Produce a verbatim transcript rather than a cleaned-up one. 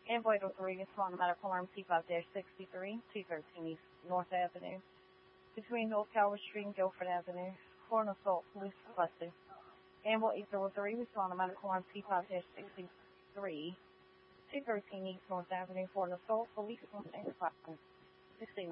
Envoy Rodriguez, Swan Medical Arm C five sixty-three, two thirteen East North Avenue. Between North Calvert Street and Guilford Avenue. For an assault, police requested. Amble eight zero three, respond to Medical Arm C five sixty-three, two thirteen East North Avenue for an assault, police requested.